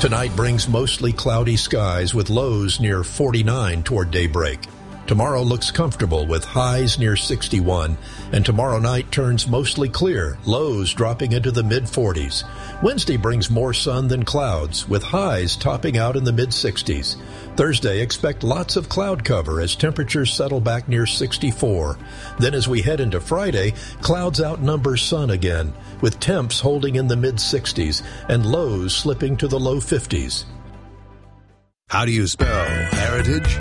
Tonight brings mostly cloudy skies with lows near 49 toward daybreak. Tomorrow looks comfortable with highs near 61, and tomorrow night turns mostly clear, lows dropping into the mid-40s. Wednesday brings more sun than clouds, with highs topping out in the mid-60s. Thursday, expect lots of cloud cover as temperatures settle back near 64. Then as we head into Friday, clouds outnumber sun again, with temps holding in the mid-60s and lows slipping to the low 50s. How do you spell heritage?